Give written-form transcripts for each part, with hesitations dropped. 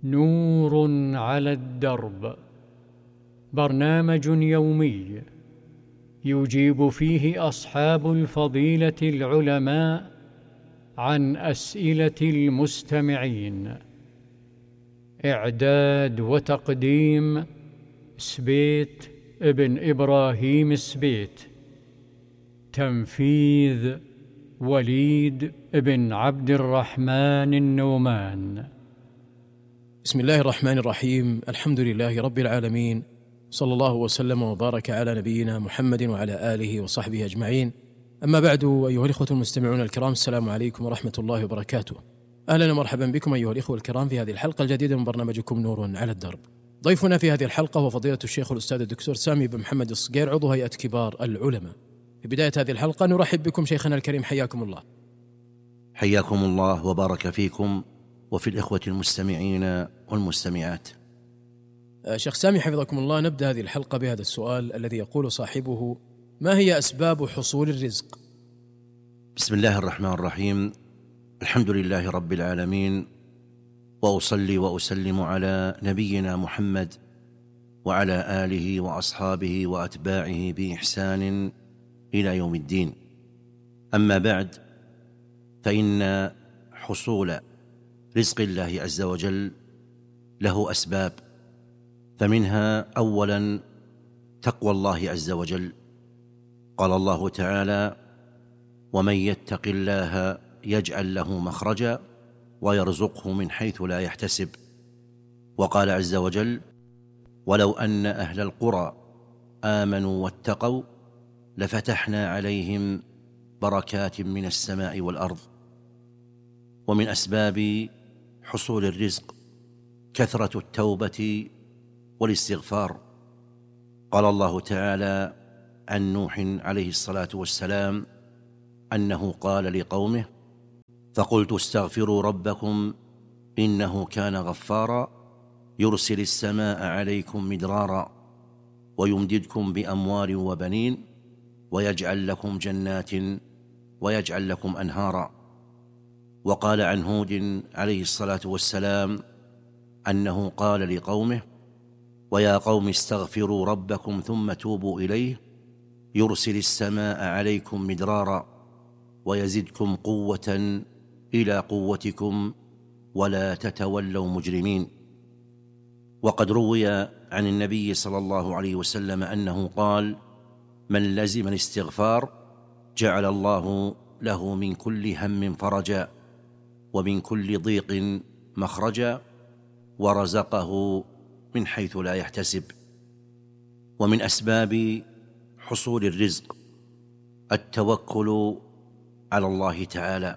نور على الدرب، برنامج يومي يجيب فيه أصحاب الفضيلة العلماء عن أسئلة المستمعين. إعداد وتقديم سبيت ابن إبراهيم سبيت. تنفيذ وليد بن عبد الرحمن النومان. بسم الله الرحمن الرحيم. الحمد لله رب العالمين، صلى الله وسلم وبارك على نبينا محمد وعلى آله وصحبه أجمعين. أما بعد، أيها الإخوة المستمعون الكرام، السلام عليكم ورحمة الله وبركاته. أهلا ومرحبا بكم أيها الإخوة الكرام في هذه الحلقة الجديدة من برنامجكم نور على الدرب. ضيفنا في هذه الحلقة هو فضيلة الشيخ الأستاذ الدكتور سامي بن محمد الصقير، عضو هيئة كبار العلماء. في بداية هذه الحلقة نرحب بكم شيخنا الكريم، حياكم الله. حياكم الله وبارك فيكم وفي الإخوة المستمعين والمستمعات. شيخ سامي حفظكم الله، نبدأ هذه الحلقة بهذا السؤال الذي يقول صاحبه: ما هي أسباب حصول الرزق؟ بسم الله الرحمن الرحيم. الحمد لله رب العالمين، وأصلي وأسلم على نبينا محمد وعلى آله وأصحابه وأتباعه بإحسان إلى يوم الدين. أما بعد، فإن حصول رزق الله عز وجل له أسباب، فمنها أولا تقوى الله عز وجل. قال الله تعالى: ومن يتق الله يجعل له مخرجا ويرزقه من حيث لا يحتسب. وقال عز وجل: ولو أن أهل القرى آمنوا واتقوا لفتحنا عليهم بركات من السماء والأرض. ومن أسباب حصول الرزق كثرة التوبة والاستغفار. قال الله تعالى عن نوح عليه الصلاة والسلام أنه قال لقومه: فقلت استغفروا ربكم إنه كان غفارا يرسل السماء عليكم مدرارا ويمددكم بأموال وبنين ويجعل لكم جنات ويجعل لكم أنهارا. وقال عن هود عليه الصلاة والسلام أنه قال لقومه: ويا قوم استغفروا ربكم ثم توبوا إليه يرسل السماء عليكم مدرارا ويزدكم قوة إلى قوتكم ولا تتولوا مجرمين. وقد روي عن النبي صلى الله عليه وسلم أنه قال: من لزم الاستغفار جعل الله له من كل هم فرجا ومن كل ضيق مخرجا ورزقه من حيث لا يحتسب. ومن أسباب حصول الرزق التوكل على الله تعالى،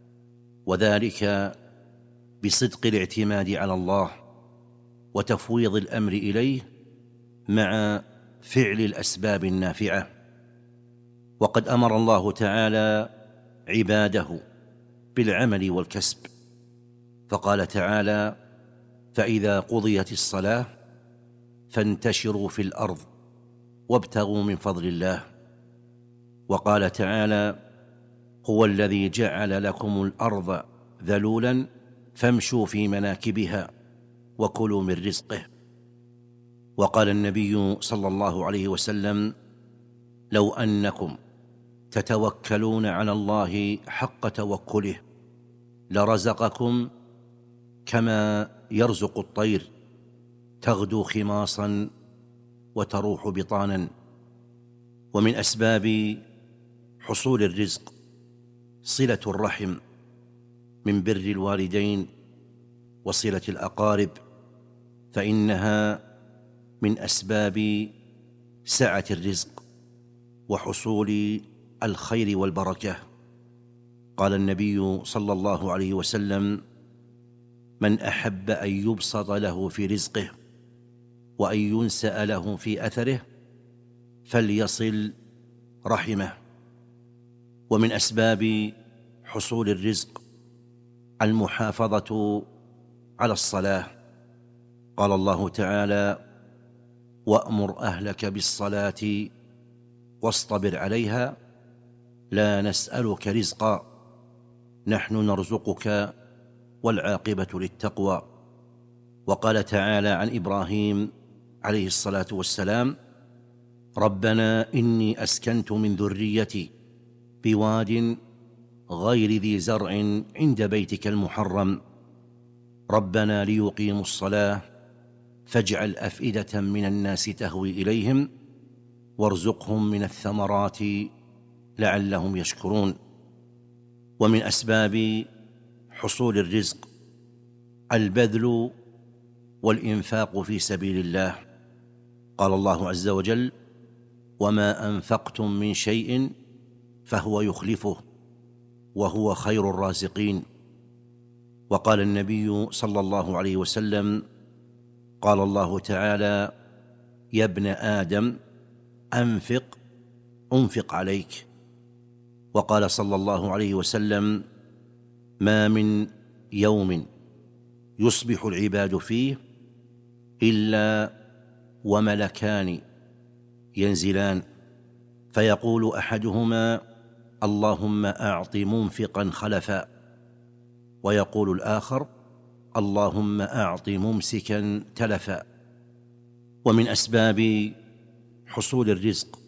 وذلك بصدق الاعتماد على الله وتفويض الأمر إليه مع فعل الأسباب النافعة. وقد أمر الله تعالى عباده بالعمل والكسب، فقال تعالى: فإذا قضيت الصلاة فانتشروا في الأرض وابتغوا من فضل الله. وقال تعالى: هو الذي جعل لكم الأرض ذلولا فامشوا في مناكبها وكلوا من رزقه. وقال النبي صلى الله عليه وسلم: لو أنكم تتوكلون على الله حق توكله لرزقكم كما يرزق الطير تغدو خماصا وتروح بطانا. ومن أسباب حصول الرزق صلة الرحم من بر الوالدين وصلة الأقارب، فإنها من أسباب سعة الرزق وحصول الخير والبركة. قال النبي صلى الله عليه وسلم: من أحب أن يبسط له في رزقه وأن ينسأ له في أثره فليصل رحمه. ومن أسباب حصول الرزق المحافظة على الصلاة. قال الله تعالى: وأمر أهلك بالصلاة واصطبر عليها لا نسألك رزقا نحن نرزقك والعاقبة للتقوى. وقال تعالى عن إبراهيم عليه الصلاة والسلام: ربنا إني أسكنت من ذريتي بواد غير ذي زرع عند بيتك المحرم ربنا ليقيموا الصلاة فاجعل أفئدة من الناس تهوي إليهم وارزقهم من الثمرات لعلهم يشكرون. ومن أسباب حصول الرزق البذل والإنفاق في سبيل الله. قال الله عز وجل: وما أنفقتم من شيء فهو يخلفه وهو خير الرازقين. وقال النبي صلى الله عليه وسلم: قال الله تعالى: يا ابن آدم أنفق عليك. وقال صلى الله عليه وسلم: ما من يوم يصبح العباد فيه إلا وملكان ينزلان فيقول أحدهما: اللهم أعط منفقا خلفا، ويقول الآخر: اللهم أعط ممسكا تلفا. ومن أسباب حصول الرزق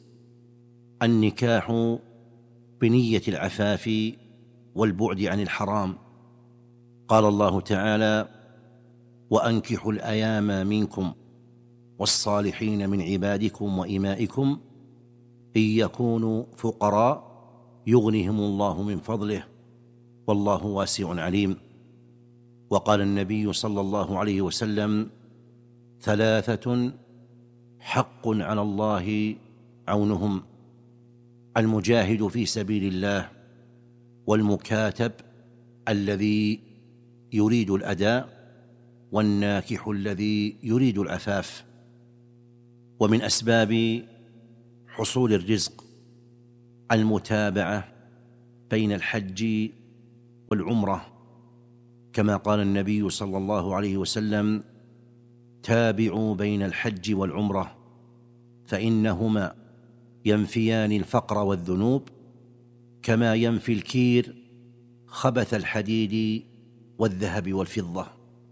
النكاح بنية العفاف والبعد عن الحرام. قال الله تعالى: وأنكحوا الأيام منكم والصالحين من عبادكم وإمائكم إن يكونوا فقراء يغنهم الله من فضله والله واسع عليم. وقال النبي صلى الله عليه وسلم: ثلاثة حق على الله عونهم: المجاهد في سبيل الله، والمكاتب الذي يريد الأداء، والناكح الذي يريد العفاف. ومن أسباب حصول الرزق المتابعة بين الحج والعمرة، كما قال النبي صلى الله عليه وسلم: تابعوا بين الحج والعمرة فإنهما ينفيان الفقر والذنوب كما ينفي الكير خبث الحديد والذهب والفضة.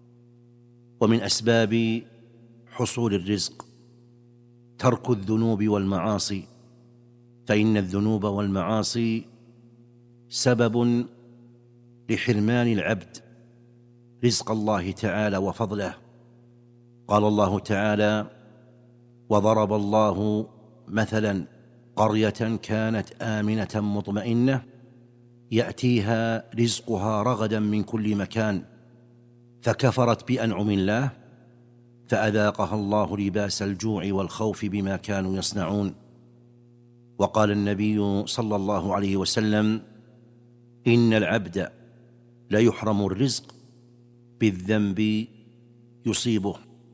ومن أسباب حصول الرزق ترك الذنوب والمعاصي، فإن الذنوب والمعاصي سبب لحرمان العبد رزق الله تعالى وفضله. قال الله تعالى: وضرب الله مثلا قرية كانت آمنة مطمئنة يأتيها رزقها رغدا من كل مكان فكفرت بأنعم الله فأذاقها الله لباس الجوع والخوف بما كانوا يصنعون. وقال النبي صلى الله عليه وسلم: إن العبد ليحرم الرزق بالذنب يصيبه.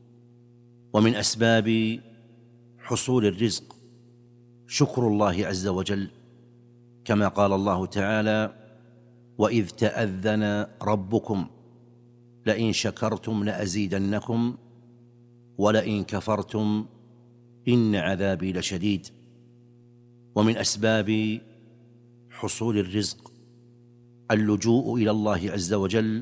ومن أسباب حصول الرزق شكر الله عز وجل، كما قال الله تعالى: وإذ تأذن ربكم لئن شكرتم لأزيدنكم ولئن كفرتم إن عذابي لشديد. ومن أسباب حصول الرزق اللجوء إلى الله عز وجل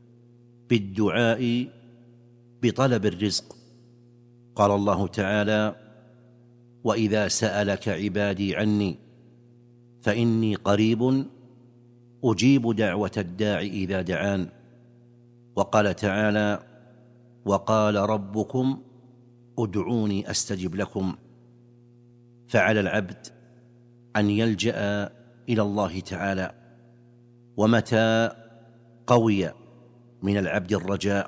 بالدعاء بطلب الرزق. قال الله تعالى: وإذا سألك عبادي عني فإني قريب أجيب دعوة الداع إذا دعان. وقال تعالى: وقال ربكم ادعوني أستجب لكم. فعلى العبد أن يلجأ إلى الله تعالى، ومتى قوي من العبد الرجاء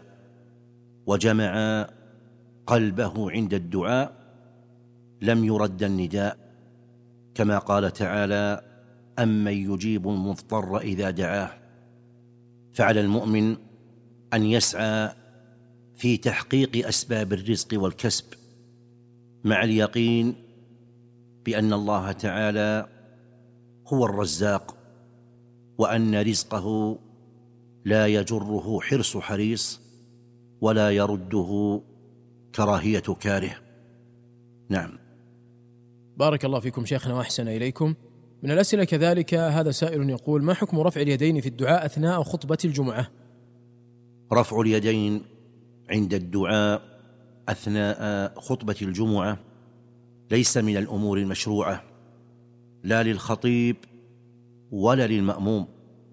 وجمع قلبه عند الدعاء لم يرد النداء، كما قال تعالى: أمن يجيب المضطر إذا دعاه. فعلى المؤمن أن يسعى في تحقيق أسباب الرزق والكسب مع اليقين بأن الله تعالى هو الرزاق، وأن رزقه لا يجره حرص حريص ولا يرده كراهية كاره. نعم. بارك الله فيكم شيخنا وأحسن إليكم. من الأسئلة كذلك هذا سائل يقول: ما حكم رفع اليدين في الدعاء أثناء خطبة الجمعة؟ رفع اليدين عند الدعاء أثناء خطبة الجمعة ليس من الأمور المشروعة، لا للخطيب ولا للمأموم.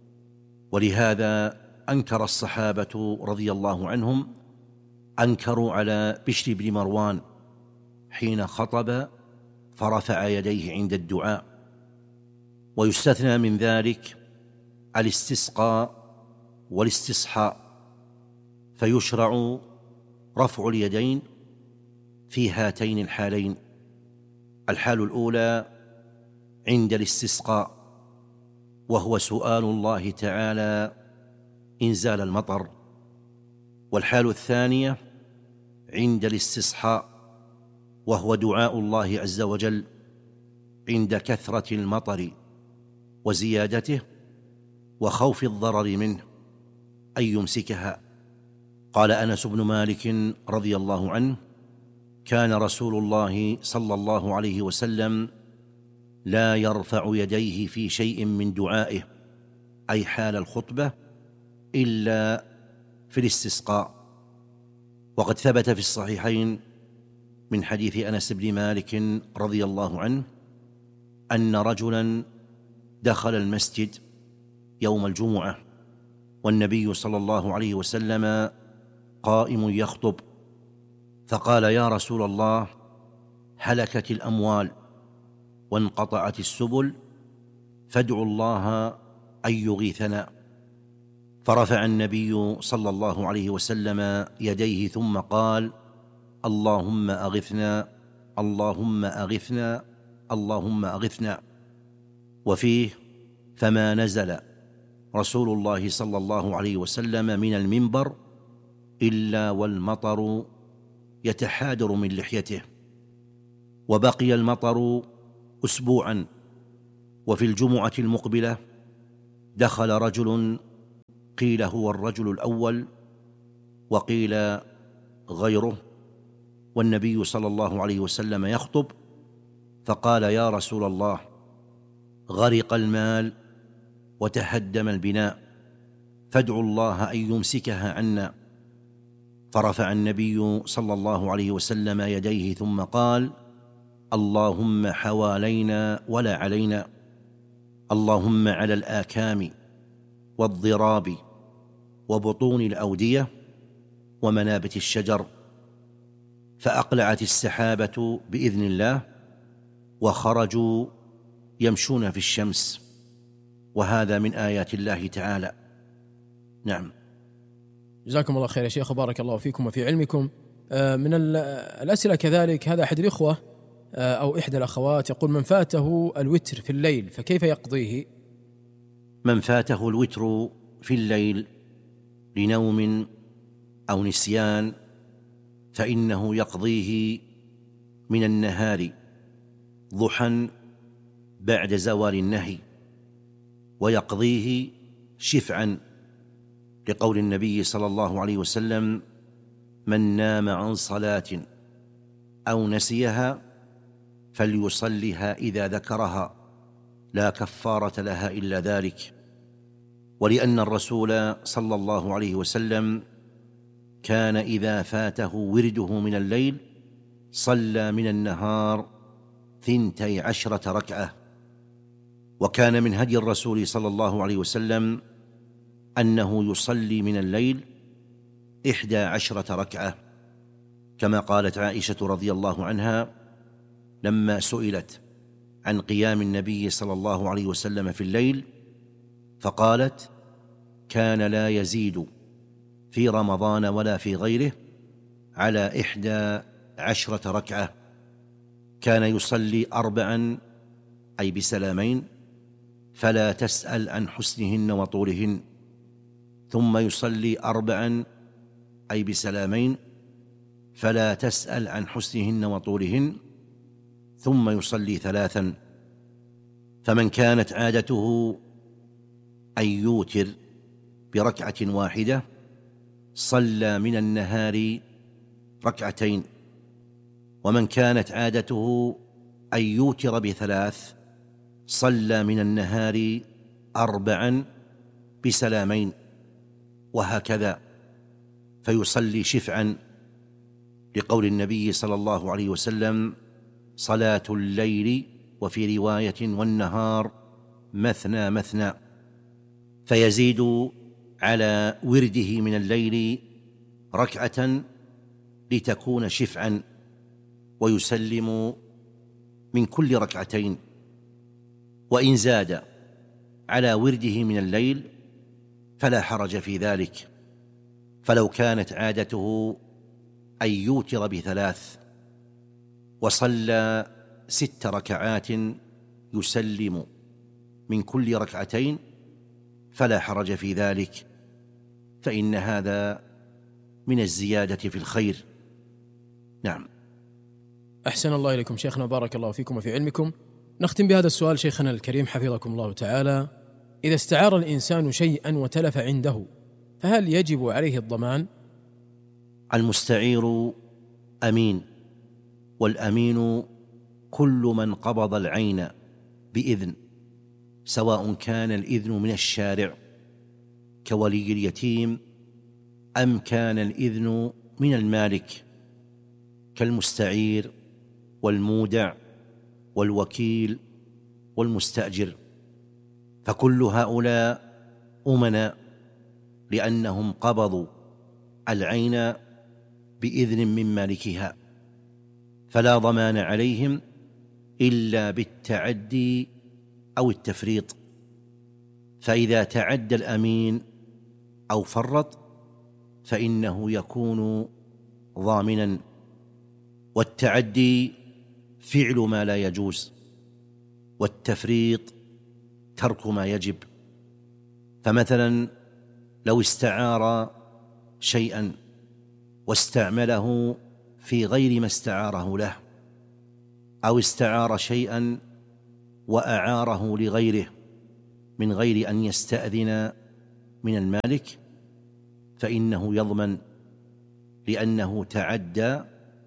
ولهذا أنكر الصحابة رضي الله عنهم، أنكروا على بشر بن مروان حين خطب فرفع يديه عند الدعاء. ويستثنى من ذلك الاستسقاء والاستصحاء، فيشرع رفع اليدين في هاتين الحالين: الحال الأولى عند الاستسقاء، وهو سؤال الله تعالى إنزال المطر، والحال الثانية عند الاستصحاء، وهو دعاء الله عز وجل عند كثرة المطر وزيادته وخوف الضرر منه أن يمسكها. قال أنس بن مالك رضي الله عنه: كان رسول الله صلى الله عليه وسلم لا يرفع يديه في شيء من دعائه، أي حال الخطبة، إلا في الاستسقاء. وقد ثبت في الصحيحين من حديث أنس بن مالك رضي الله عنه أن رجلا دخل المسجد يوم الجمعة والنبي صلى الله عليه وسلم قائم يخطب، فقال: يا رسول الله، هلكت الأموال وانقطعت السبل، فادعوا الله أن يغيثنا. فرفع النبي صلى الله عليه وسلم يديه ثم قال: اللهم أغثنا، اللهم أغثنا، اللهم أغثنا. وفيه: فما نزل رسول الله صلى الله عليه وسلم من المنبر إلا والمطر يتحادر من لحيته. وبقي المطر أسبوعا. وفي الجمعة المقبلة دخل رجل، قيل هو الرجل الأول وقيل غيره، والنبي صلى الله عليه وسلم يخطب، فقال: يا رسول الله، غرق المال وتهدم البناء، فادعوا الله أن يمسكها عنا. فرفع النبي صلى الله عليه وسلم يديه ثم قال: اللهم حوالينا ولا علينا، اللهم على الآكام والضراب وبطون الأودية ومنابت الشجر. فأقلعت السحابة بإذن الله وخرجوا يمشون في الشمس، وهذا من آيات الله تعالى. نعم. جزاكم الله خير يا شيخ، وبارك الله فيكم وفي علمكم. من الأسئلة كذلك، هذا أحد الإخوة أو إحدى الأخوات يقول: من فاته الوتر في الليل فكيف يقضيه؟ من فاته الوتر في الليل لنوم أو نسيان فإنه يقضيه من النهار ضحى بعد زوال النهي، ويقضيه شفعا، لقول النبي صلى الله عليه وسلم: من نام عن صلاة أو نسيها فليصلها إذا ذكرها، لا كفارة لها إلا ذلك. ولأن الرسول صلى الله عليه وسلم كان إذا فاته ورده من الليل صلى من النهار 12 ركعة. وكان من هدي الرسول صلى الله عليه وسلم أنه يصلي من الليل 11 ركعة، كما قالت عائشة رضي الله عنها لما سئلت عن قيام النبي صلى الله عليه وسلم في الليل، فقالت: كان لا يزيد في رمضان ولا في غيره على 11 ركعة، كان يصلي 4 أي بسلامين، فلا تسأل عن حسنهن وطولهن، ثم يصلي 4 أي بسلامين، فلا تسأل عن حسنهن وطولهن، ثم يصلي 3. فمن كانت عادته أن يوتر بركعة واحدة صلى من النهار 2 ركعة، ومن كانت عادته أن يوتر ب3 صلى من النهار 4 بسلامين، وهكذا. فيصلي شفعا، لقول النبي صلى الله عليه وسلم: صلاة الليل وفي رواية والنهار مثنى مثنى، فيزيد على ورده من الليل ركعة لتكون شفعا، ويسلم من كل ركعتين. وإن زاد على ورده من الليل فلا حرج في ذلك، فلو كانت عادته أن يوتر ب3 وصلى 6 ركعات يسلم من كل ركعتين فلا حرج في ذلك، فإن هذا من الزيادة في الخير. نعم. أحسن الله إليكم شيخنا، بارك الله فيكم وفي علمكم. نختم بهذا السؤال شيخنا الكريم حفظكم الله تعالى: إذا استعار الإنسان شيئا وتلف عنده فهل يجب عليه الضمان؟ المستعير أمين، والأمين كل من قبض العين بإذن، سواء كان الإذن من الشارع كولي اليتيم أم كان الإذن من المالك كالمستعير والمودع والوكيل والمستأجر، فكل هؤلاء أمناء لأنهم قبضوا العين بإذن من مالكها، فلا ضمان عليهم إلا بالتعدي أو التفريط. فإذا تعدى الأمين أو فرط فإنه يكون ضامنا، والتعدي فعل ما لا يجوز، والتفريط ترك ما يجب. فمثلا لو استعار شيئا واستعمله في غير ما استعاره له، أو استعار شيئا وأعاره لغيره من غير أن يستأذن من المالك، فإنه يضمن، لأنه تعدى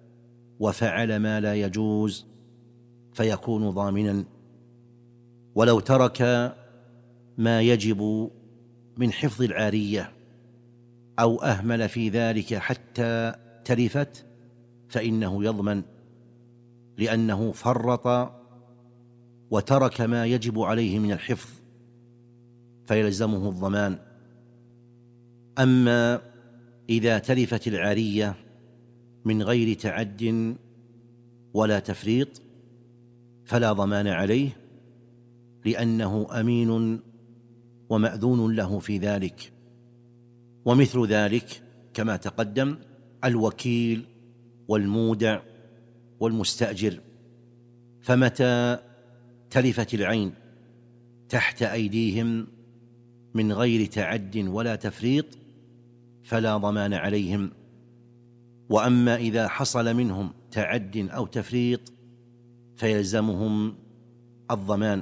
وفعل ما لا يجوز فيكون ضامنا. ولو ترك ما يجب من حفظ العارية أو أهمل في ذلك حتى تلفت فإنه يضمن، لأنه فرط وترك ما يجب عليه من الحفظ فيلزمه الضمان. أما إذا تلفت العارية من غير تعد ولا تفريط فلا ضمان عليه، لأنه أمين ومأذون له في ذلك. ومثل ذلك كما تقدم الوكيل والمودع والمستأجر، فمتى تلفت العين تحت أيديهم من غير تعد ولا تفريط فلا ضمان عليهم. وأما إذا حصل منهم تعد أو تفريط فيلزمهم الضمان.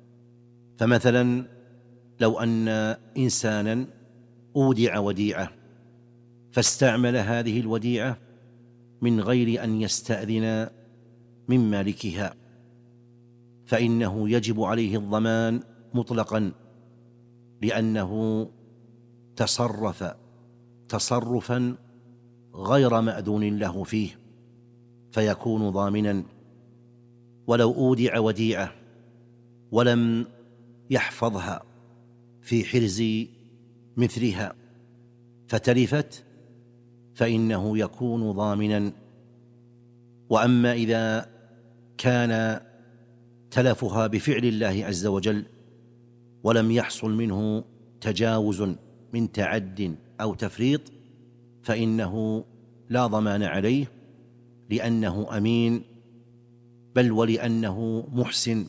فمثلا لو أن إنسانا أودع وديعة فاستعمل هذه الوديعة من غير أن يستأذن من مالكها، فإنه يجب عليه الضمان مطلقا، لأنه تصرف تصرفا غير مأذون له فيه فيكون ضامنا. ولو أودع وديعة ولم يحفظها في حرز مثلها فتلفت فإنه يكون ضامنا. وأما إذا كان تلفها بفعل الله عز وجل ولم يحصل منه تجاوز من تعد أو تفريط فإنه لا ضمان عليه، لأنه أمين، بل ولأنه محسن،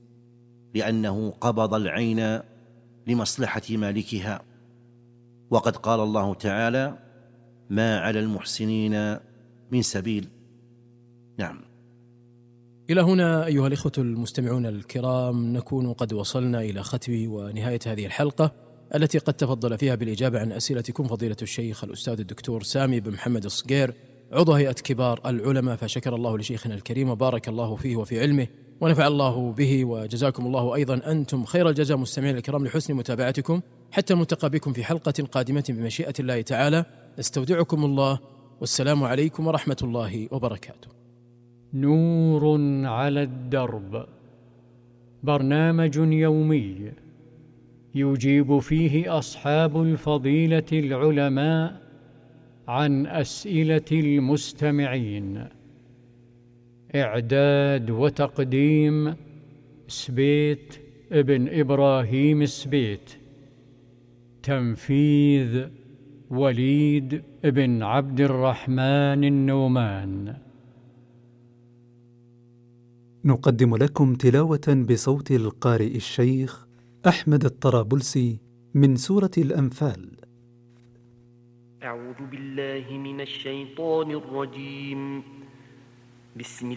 لأنه قبض العين لمصلحة مالكها. وقد قال الله تعالى: ما على المحسنين من سبيل. نعم. إلى هنا أيها الإخوة المستمعون الكرام نكون قد وصلنا إلى ختم ونهاية هذه الحلقة التي قد تفضل فيها بالإجابة عن أسئلتكم فضيلة الشيخ الأستاذ الدكتور سامي بن محمد الصقير عضو هيئة كبار العلماء، فشكر الله لشيخنا الكريم وبارك الله فيه وفي علمه ونفع الله به، وجزاكم الله أيضا أنتم خير الجزاء مستمعين الكرام لحسن متابعتكم. حتى نلتقى بكم في حلقة قادمة بمشيئة الله تعالى، نستودعكم الله، والسلام عليكم ورحمة الله وبركاته. نور على الدرب، برنامج يومي يجيب فيه أصحاب الفضيلة العلماء عن أسئلة المستمعين. إعداد وتقديم سبيت ابن إبراهيم سبيت. تنفيذ وليد ابن عبد الرحمن النومان. نقدم لكم تلاوة بصوت القارئ الشيخ أحمد الطرابلسي من سورة الأنفال. أعوذ بالله من الشيطان الرجيم. بسم